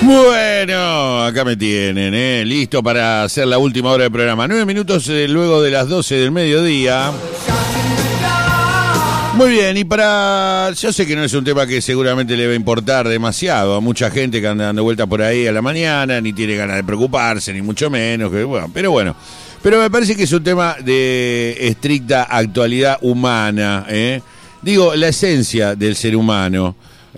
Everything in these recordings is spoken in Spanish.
Bueno, acá me tienen, listo para hacer la última hora del programa. 9 minutos luego de las 12 del mediodía. Muy bien, y yo sé que no es un tema que seguramente le va a importar demasiado a mucha gente que anda dando vueltas por ahí a la mañana, ni tiene ganas de preocuparse, ni mucho menos, pero me parece que es un tema de estricta actualidad humana, digo, la esencia del ser humano,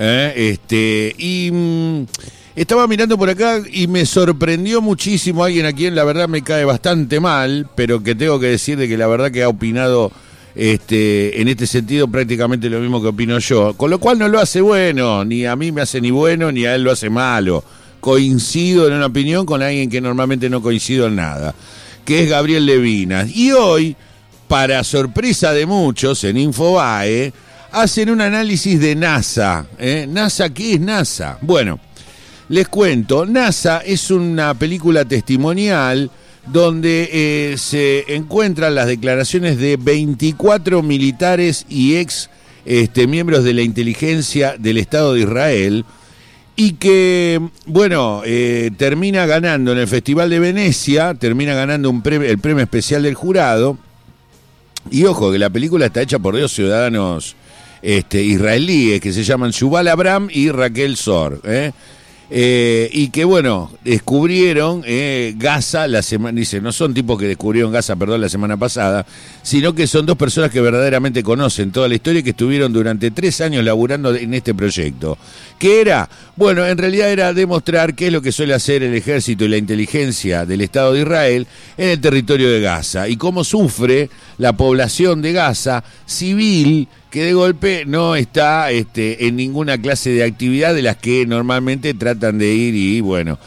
estaba mirando por acá y me sorprendió muchísimo alguien a quien la verdad me cae bastante mal, pero que tengo que decir de que la verdad que ha opinado en este sentido prácticamente lo mismo que opino yo, con lo cual no lo hace bueno, ni a mí me hace ni bueno, ni a él lo hace malo. Coincido en una opinión con alguien que normalmente no coincido en nada, que es Gabriel Levinas. Y hoy, para sorpresa de muchos, en Infobae, hacen un análisis de NASA. ¿NASA qué es NASA? Bueno, les cuento, NASA es una película testimonial donde se encuentran las declaraciones de 24 militares y miembros de la inteligencia del Estado de Israel, y que, termina ganando en el Festival de Venecia, termina ganando el premio especial del jurado. Y ojo, que la película está hecha por 2 ciudadanos israelíes que se llaman Yuval Abraham y Raquel Sor, y que descubrieron Gaza la semana, dice, no son tipos que descubrieron Gaza, la semana pasada, sino que son 2 personas que verdaderamente conocen toda la historia y que estuvieron durante 3 años laburando en este proyecto. ¿Qué era? Bueno, en realidad era demostrar qué es lo que suele hacer el ejército y la inteligencia del Estado de Israel en el territorio de Gaza y cómo sufre la población de Gaza civil, que de golpe no está en ninguna clase de actividad de las que normalmente tratan de ir y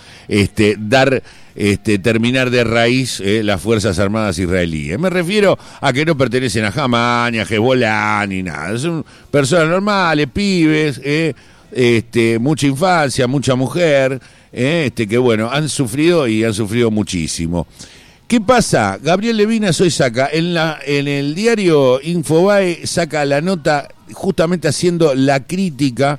terminar de raíz las Fuerzas Armadas israelíes. Me refiero a que no pertenecen a Hamas, ni a Hezbollah, ni nada. Son personas normales, pibes, mucha infancia, mucha mujer, que han sufrido y han sufrido muchísimo. ¿Qué pasa? Gabriel Levinas hoy saca, en el diario Infobae, saca la nota justamente haciendo la crítica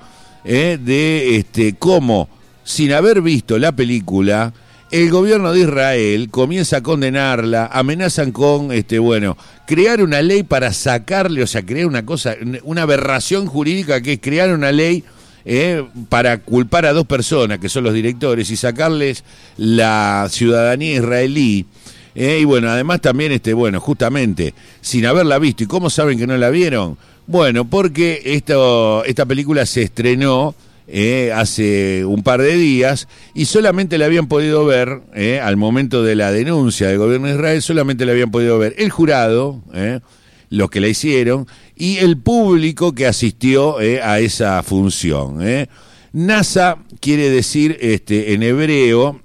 de cómo, sin haber visto la película, el gobierno de Israel comienza a condenarla, amenazan con, crear una ley para sacarle, crear una aberración jurídica que es crear una ley para culpar a 2 personas, que son los directores, y sacarles la ciudadanía israelí. Además también, justamente, sin haberla visto. ¿Y cómo saben que no la vieron? Bueno, porque esta película se estrenó hace un par de días y solamente la habían podido ver, al momento de la denuncia del gobierno de Israel, solamente la habían podido ver el jurado, los que la hicieron, y el público que asistió a esa función. NASA quiere decir en hebreo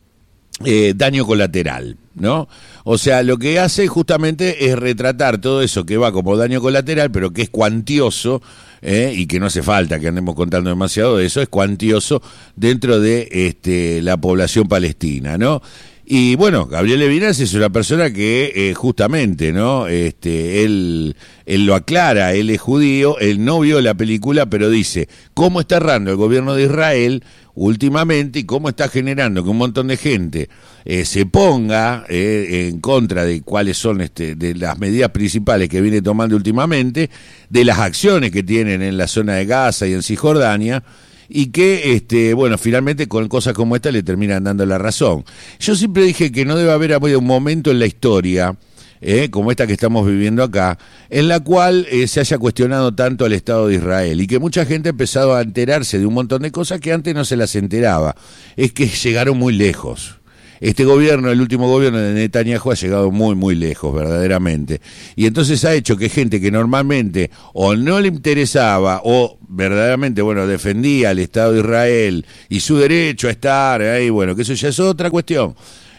daño colateral, ¿no? O sea, lo que hace justamente es retratar todo eso que va como daño colateral, pero que es cuantioso, y que no hace falta que andemos contando demasiado de eso, es cuantioso dentro de la población palestina, ¿no? Y Gabriel Levinas es una persona que justamente, ¿no? Él lo aclara, él es judío, él no vio la película, pero dice cómo está errando el gobierno de Israel últimamente y cómo está generando que un montón de gente se ponga en contra de cuáles son de las medidas principales que viene tomando últimamente, de las acciones que tienen en la zona de Gaza y en Cisjordania, y que, finalmente con cosas como esta le terminan dando la razón. Yo siempre dije que no debe haber un momento en la historia, como esta que estamos viviendo acá, en la cual se haya cuestionado tanto al Estado de Israel, y que mucha gente ha empezado a enterarse de un montón de cosas que antes no se las enteraba. Es que llegaron muy lejos. Este gobierno, el último gobierno de Netanyahu, ha llegado muy, muy lejos, verdaderamente. Y entonces ha hecho que gente que normalmente o no le interesaba o verdaderamente, defendía al Estado de Israel y su derecho a estar ahí, que eso ya es otra cuestión,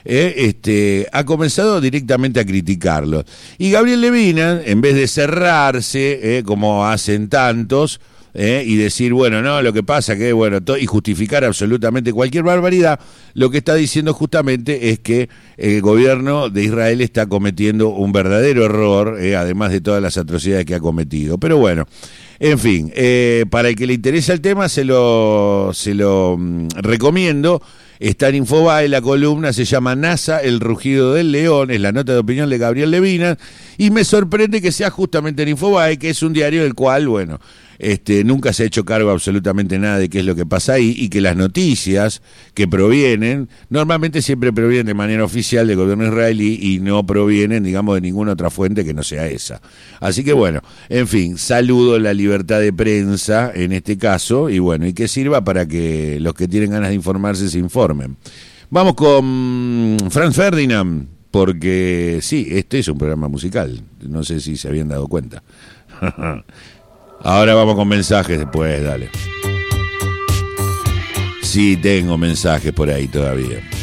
ha comenzado directamente a criticarlo. Y Gabriel Levinas, en vez de cerrarse, como hacen tantos, y decir, bueno, no, lo que pasa que, bueno, y justificar absolutamente cualquier barbaridad, lo que está diciendo justamente es que el gobierno de Israel está cometiendo un verdadero error, además de todas las atrocidades que ha cometido. Pero bueno, en fin, para el que le interesa el tema se lo recomiendo. Está en Infobae, la columna se llama NASA, el rugido del león, es la nota de opinión de Gabriel Levinas, y me sorprende que sea justamente en Infobae, que es un diario del cual, bueno, nunca se ha hecho cargo absolutamente nada de qué es lo que pasa ahí, y que las noticias que provienen, normalmente siempre provienen de manera oficial del gobierno israelí y no provienen, digamos, de ninguna otra fuente que no sea esa. Así que bueno, en fin, saludo la libertad de prensa en este caso, y bueno, y que sirva para que los que tienen ganas de informarse se informen. Vamos con Franz Ferdinand, porque sí, este es un programa musical, no sé si se habían dado cuenta. Ahora vamos con mensajes después, dale. Sí, tengo mensajes por ahí todavía.